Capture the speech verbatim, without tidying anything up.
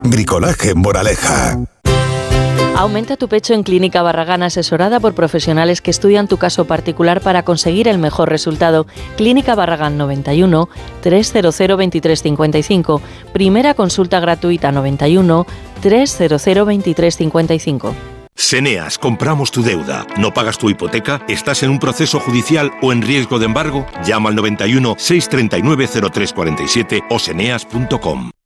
Bricolaje Moraleja. Aumenta tu pecho en Clínica Barragán, asesorada por profesionales que estudian tu caso particular para conseguir el mejor resultado. Clínica Barragán noventa y uno, trescientos veintitrés cincuenta y cinco. Primera consulta gratuita noventa y uno, trescientos veintitrés cincuenta y cinco. Seneas, compramos tu deuda. ¿No pagas tu hipoteca? ¿Estás en un proceso judicial o en riesgo de embargo? Llama al noventa y uno, seiscientos treinta y nueve, cero tres cuarenta y siete o seneas punto com.